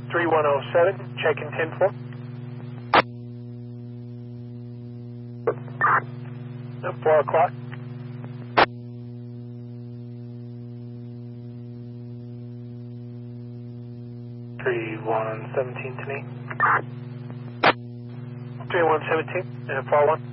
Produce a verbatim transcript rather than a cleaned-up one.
three one oh seven, check in ten four. four o'clock. three one seventeen to me. three one seventeen, and four one.